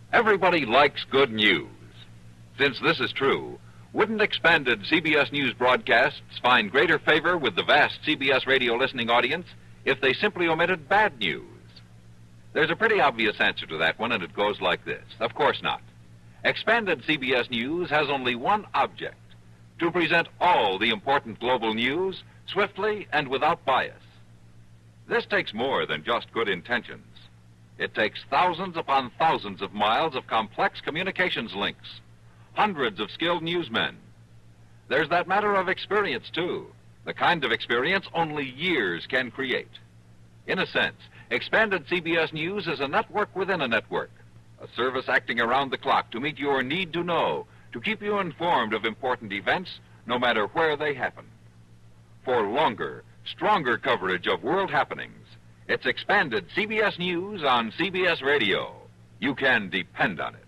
Everybody likes good news. Since this is true, wouldn't expanded CBS News broadcasts find greater favor with the vast CBS radio listening audience if they simply omitted bad news? There's a pretty obvious answer to that one, and it goes like this. Of course not. Expanded CBS News has only one object: to present all the important global news swiftly and without bias. This takes more than just good intentions. It takes thousands upon thousands of miles of complex communications links, hundreds of skilled newsmen. There's that matter of experience, too, the kind of experience only years can create. In a sense, expanded CBS News is a network within a network, a service acting around the clock to meet your need to know, to keep you informed of important events, no matter where they happen. For longer, stronger coverage of world happenings, it's expanded CBS News on CBS Radio. You can depend on it.